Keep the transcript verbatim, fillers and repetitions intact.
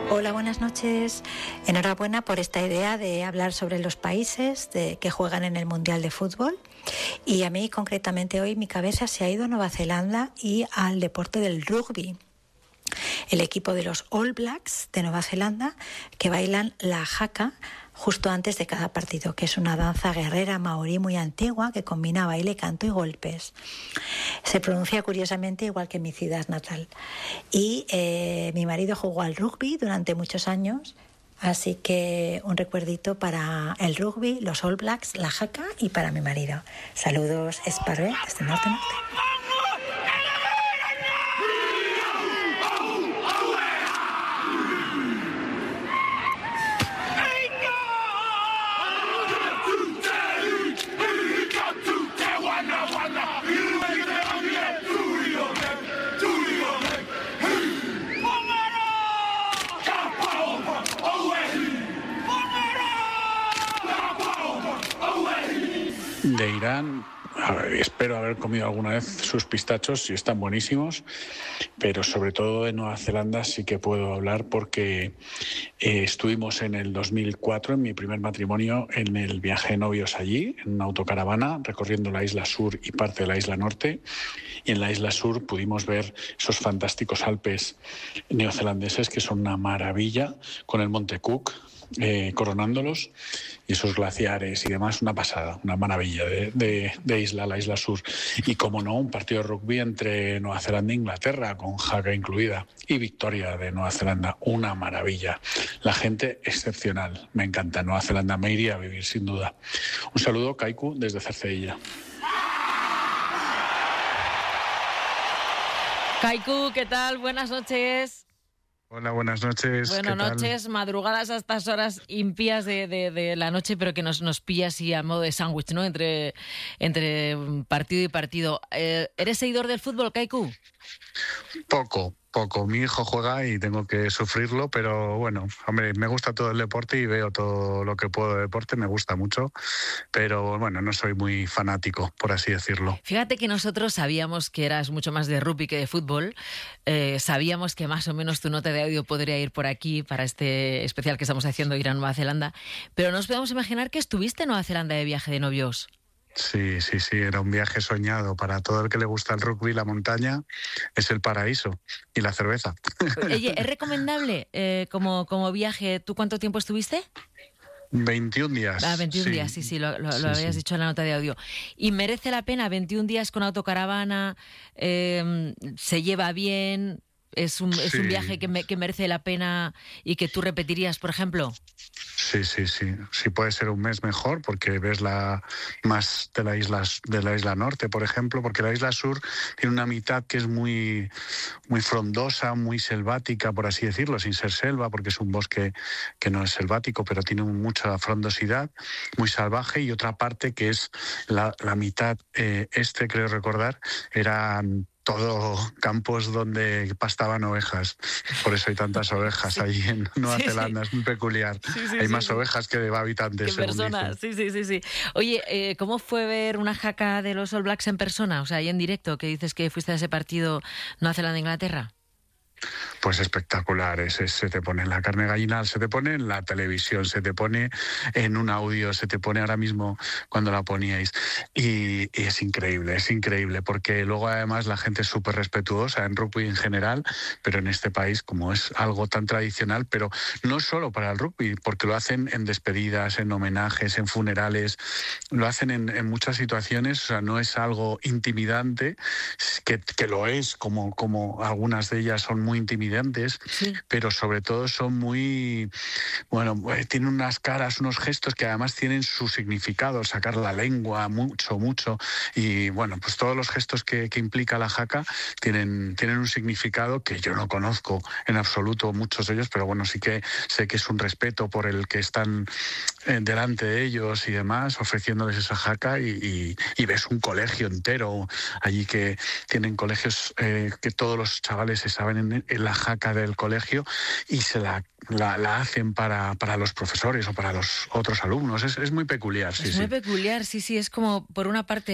Hola, buenas noches. Enhorabuena por esta idea de hablar sobre los países de, que juegan en el Mundial de Fútbol. Y a mí, concretamente, hoy mi cabeza se ha ido a Nueva Zelanda y al deporte del rugby. El equipo de los All Blacks de Nueva Zelanda, que bailan la haka justo antes de cada partido, que es una danza guerrera maorí muy antigua que combina baile, canto y golpes. Se pronuncia curiosamente igual que en mi ciudad natal. Y eh, mi marido jugó al rugby durante muchos años, así que un recuerdito para el rugby, los All Blacks, la haka y para mi marido. Saludos, Esparvé, desde Norte Norte. De Irán, a ver, espero haber comido alguna vez sus pistachos y están buenísimos, pero sobre todo de Nueva Zelanda sí que puedo hablar porque eh, estuvimos en el dos mil cuatro, en mi primer matrimonio, en el viaje de novios allí, en una autocaravana, recorriendo la isla sur y parte de la isla norte, y en la isla sur pudimos ver esos fantásticos Alpes neozelandeses que son una maravilla, con el Monte Cook Eh, coronándolos, y esos glaciares y demás, una pasada, una maravilla de, de, de isla, la isla sur. Y como no, un partido de rugby entre Nueva Zelanda e Inglaterra, con haka incluida, y victoria de Nueva Zelanda, una maravilla. La gente excepcional, me encanta. Nueva Zelanda me iría a vivir sin duda. Un saludo, Kaiku, desde Cercedilla. Kaiku, ¿qué tal? Buenas noches. Hola, buenas noches. Buenas noches, madrugadas a estas horas impías de, de, de la noche, pero que nos, nos pilla así a modo de sándwich, ¿no? Entre, entre partido y partido. Eh, ¿Eres seguidor del fútbol, Kaiku? Poco, poco. Mi hijo juega y tengo que sufrirlo, pero bueno, hombre, me gusta todo el deporte y veo todo lo que puedo de deporte, me gusta mucho, pero bueno, no soy muy fanático, por así decirlo. Fíjate que nosotros sabíamos que eras mucho más de rugby que de fútbol, eh, sabíamos que más o menos tu nota de audio podría ir por aquí para este especial que estamos haciendo, ir a Nueva Zelanda, pero nos podemos imaginar que estuviste en Nueva Zelanda de viaje de novios. Sí, sí, sí, era un viaje soñado. Para todo el que le gusta el rugby, la montaña es el paraíso. Y la cerveza. Oye, ¿es recomendable eh, como, como viaje? ¿Tú cuánto tiempo estuviste? veintiún días. Ah, veintiún sí. días, sí, sí, lo, lo, sí, lo habías sí. dicho en la nota de audio. ¿Y merece la pena veintiún días con autocaravana? Eh, ¿Se lleva bien? ¿Es un, sí. es un viaje que, me, que merece la pena y que tú repetirías, por ejemplo? Sí, sí, sí. Sí puede ser un mes mejor porque ves la más de la isla de la isla norte, por ejemplo, porque la isla sur tiene una mitad que es muy muy frondosa, muy selvática, por así decirlo, sin ser selva, porque es un bosque que no es selvático, pero tiene mucha frondosidad, muy salvaje, y otra parte que es la, la mitad eh, este, creo recordar, eran todo campos donde pastaban ovejas. Por eso hay tantas ovejas sí. allí en Nueva sí, Zelanda, sí. es muy peculiar. Sí, sí, hay sí, más sí. ovejas que de habitantes. Que personas, sí, sí, sí, sí. Oye, eh, ¿cómo fue ver una haka de los All Blacks en persona? O sea, ahí en directo, que dices que fuiste a ese partido Nueva Zelanda-Inglaterra. Pues espectacular, es, es, se te pone en la carne gallina, se te pone en la televisión, se te pone en un audio, se te pone ahora mismo cuando la poníais. Y, y es increíble, es increíble, porque luego además la gente es súper respetuosa en rugby en general, pero en este país, como es algo tan tradicional, pero no solo para el rugby, porque lo hacen en despedidas, en homenajes, en funerales, lo hacen en, en muchas situaciones, o sea, no es algo intimidante, que, que lo es, como, como algunas de ellas son muy intimidantes, sí. pero sobre todo son muy, bueno, tienen unas caras, unos gestos que además tienen su significado, sacar la lengua mucho, mucho, y bueno, pues todos los gestos que, que implica la haka tienen, tienen un significado que yo no conozco en absoluto muchos de ellos, pero bueno, sí que sé que es un respeto por el que están eh, delante de ellos y demás, ofreciéndoles esa haka, y, y, y ves un colegio entero allí que tienen colegios eh, que todos los chavales se saben en, en la haka del colegio y se la, la, la hacen para, para los profesores o para los otros alumnos. Es, es muy peculiar. Es sí, muy sí. peculiar, sí, sí. Es como, por una parte,